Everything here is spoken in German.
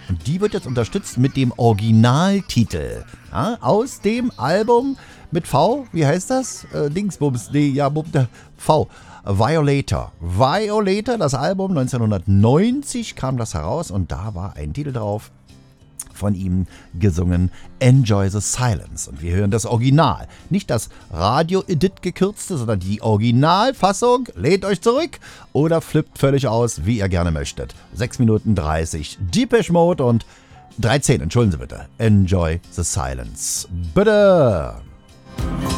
Und die wird jetzt unterstützt mit dem Originaltitel. Ja, aus dem Album mit V, wie heißt das? Dingsbums, nee, ja, V. Violator. Violator, das Album 1990 kam das heraus und da war ein Titel drauf. Von ihm gesungen, Enjoy the Silence. Und wir hören das Original. Nicht das Radio-Edit gekürzte, sondern die Originalfassung. Lehnt euch zurück oder flippt völlig aus, wie ihr gerne möchtet. 6 Minuten 30, Depeche Mode und 13, entschuldigen Sie bitte. Enjoy the Silence. Bitte!